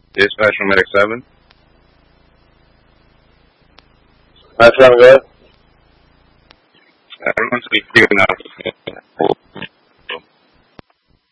Dispatch from Medic 7. That sound good? Everyone's be clear now.